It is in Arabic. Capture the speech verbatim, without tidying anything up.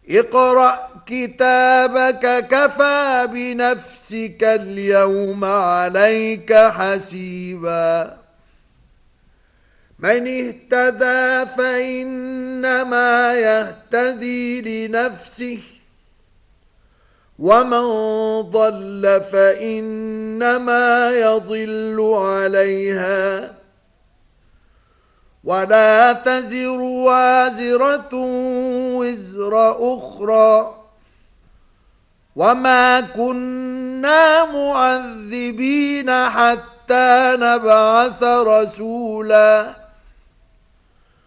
اقرأ كتابك كفى بنفسك اليوم عليك حسيبا من اهتدى فإنما يهتدي لنفسه ومن ضل فإنما يضل عليها ولا تزر وازرة وزر أخرى وما كنا معذبين حتى نبعث رسولا